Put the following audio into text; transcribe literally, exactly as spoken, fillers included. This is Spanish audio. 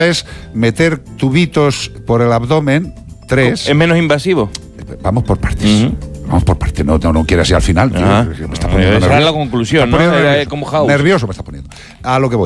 es meter tubitos por el abdomen, tres. ¿Es menos invasivo? Vamos por partes. Uh-huh. Vamos por partes. No, no, no quieras ir al final, tío. Ah. Me está poniendo Esa nervioso. es la conclusión, Me está ¿no? poniendo Era nervioso. como House. Nervioso me está poniendo. A lo que voy.